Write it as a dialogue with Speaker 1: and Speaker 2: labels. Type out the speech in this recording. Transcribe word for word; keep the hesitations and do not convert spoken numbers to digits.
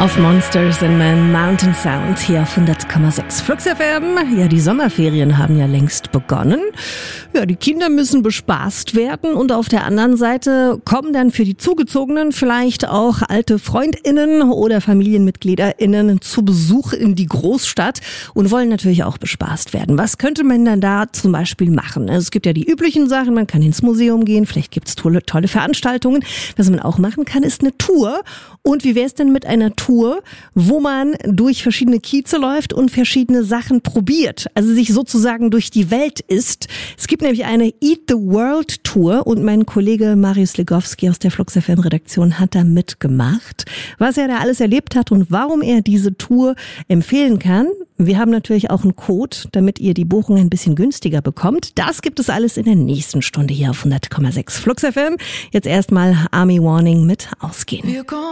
Speaker 1: Auf Monsters in Man Mountain Sound hier auf hundert Komma sechs Flux F M. Ja, die Sommerferien haben ja längst begonnen. Ja, die Kinder müssen bespaßt werden und auf der anderen Seite kommen dann für die Zugezogenen vielleicht auch alte FreundInnen oder FamilienmitgliederInnen zu Besuch in die Großstadt und wollen natürlich auch bespaßt werden. Was könnte man dann da zum Beispiel machen? Also es gibt ja die üblichen Sachen, man kann ins Museum gehen, vielleicht gibt es tolle, tolle Veranstaltungen. Was man auch machen kann, ist eine Tour. Und wie wäre es denn mit einer Tour, wo man durch verschiedene Kieze läuft und verschiedene Sachen probiert, also sich sozusagen durch die Welt isst. Es gibt nämlich eine Eat the World Tour und mein Kollege Marius Legowski aus der Flux F M Redaktion hat da mitgemacht. Was er da alles erlebt hat und warum er diese Tour empfehlen kann. Wir haben natürlich auch einen Code, damit ihr die Buchung ein bisschen günstiger bekommt. Das gibt es alles in der nächsten Stunde hier auf hundert Komma sechs Flux F M. Jetzt erstmal Army Warning mit Ausgehen.